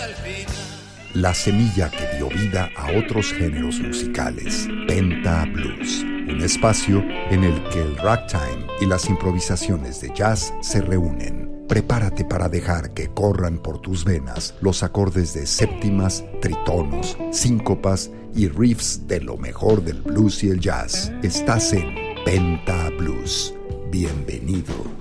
La semilla que dio vida a otros géneros musicales. Penta Blues, un espacio en el que el ragtime y las improvisaciones de jazz se reúnen. Prepárate para dejar que corran por tus venas los acordes de séptimas, tritonos, síncopas y riffs de lo mejor del blues y el jazz. Estás en Penta Blues. Bienvenido.